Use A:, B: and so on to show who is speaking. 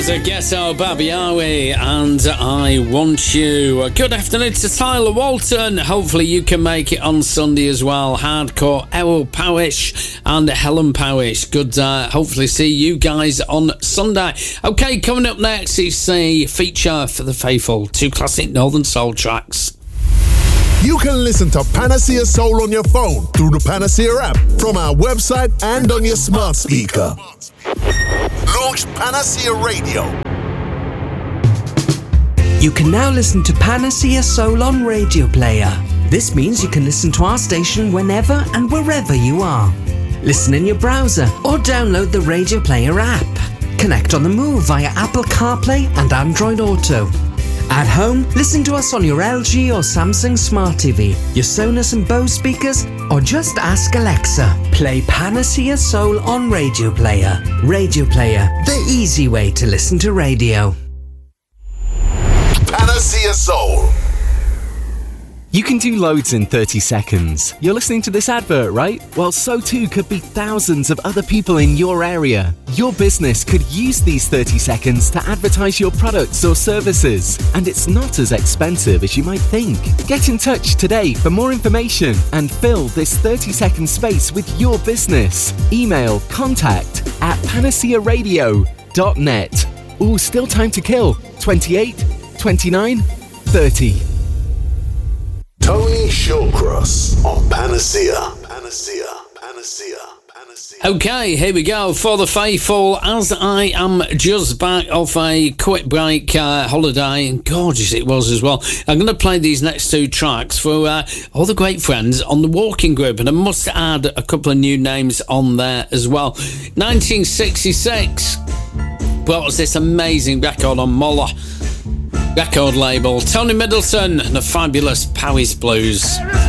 A: So Ghetto Babiawi and I Want You. Good afternoon to Tyler Walton. Hopefully you can make it on Sunday as well. Hardcore Errol Powish and Helen Powish. Good, hopefully see you guys on Sunday. Okay, coming up next is a feature for the faithful. 2 classic Northern Soul tracks.
B: You can listen to Panacea Soul on your phone through the Panacea app from our website and on your smart speaker. Launch Panacea Radio.
C: You can now listen to Panacea Soul on Radio Player. This means you can listen to our station whenever and wherever you are. Listen in your browser or download the Radio Player app. Connect on the move via Apple CarPlay and Android Auto. At home, listen to us on your LG or Samsung Smart TV, your Sonos and Bose speakers, or just ask Alexa. Play Panacea Soul on Radio Player. Radio Player, the easy way to listen to radio.
B: Panacea Soul.
D: You can do loads in 30 seconds. You're listening to this advert, right? Well, so too could be thousands of other people in your area. Your business could use these 30 seconds to advertise your products or services. And it's not as expensive as you might think. Get in touch today for more information and fill this 30-second space with your business. Email contact@panacearadio.net. Ooh, still time to kill. 28, 29, 30.
B: Tony Shawcross on Panacea. Panacea.
A: Okay, here we go for the faithful. As I am just back off a quick break holiday, and gorgeous it was as well. I'm going to play these next 2 tracks for all the great friends on the Walking Group, and I must add a couple of new names on there as well. 1966 brought us this amazing record on Muller record label. Tony Middleton and the fabulous Powys Blues.